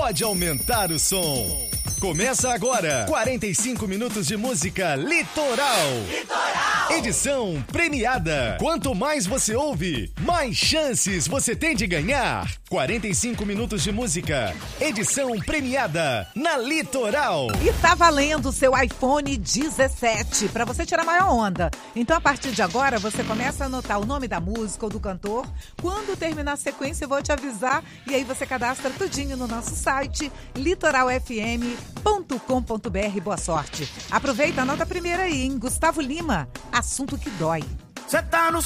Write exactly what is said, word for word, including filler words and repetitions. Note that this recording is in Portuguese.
pode aumentar o som. Começa agora, quarenta e cinco minutos de música Litoral. Litoral! Edição premiada. Quanto mais você ouve, mais chances você tem de ganhar. quarenta e cinco minutos de música, edição premiada na Litoral. E tá valendo o seu iPhone dezessete para você tirar maior onda. Então, a partir de agora, você começa a anotar o nome da música ou do cantor. Quando terminar a sequência, eu vou te avisar. E aí você cadastra tudinho no nosso site, litoral f m ponto com ponto b r. Boa sorte. Aproveita, anota a primeira aí, hein? Gustavo Lima, assunto que dói. Cê tá nos